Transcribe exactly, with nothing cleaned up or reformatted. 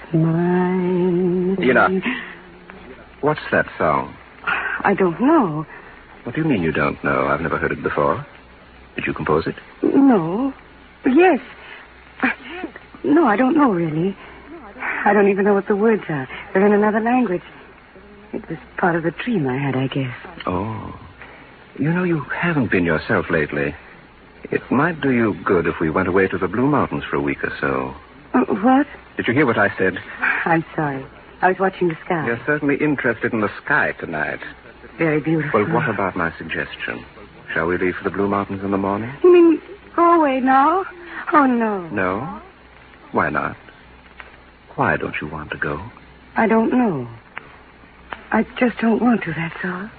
Mine. You know, what's that song? I don't know. What do you mean you don't know? I've never heard it before. Did you compose it? No. Yes. No, I don't know, really. I don't even know what the words are. They're in another language. It was part of the dream I had, I guess. Oh. You know, you haven't been yourself lately. It might do you good if we went away to the Blue Mountains for a week or so. Uh, what? Did you hear what I said? I'm sorry. I was watching the sky. You're certainly interested in the sky tonight. Very beautiful. Well, what about my suggestion? Shall we leave for the Blue Mountains in the morning? You mean go away now? Oh, no. No? Why not? Why don't you want to go? I don't know. I just don't want to, that's all.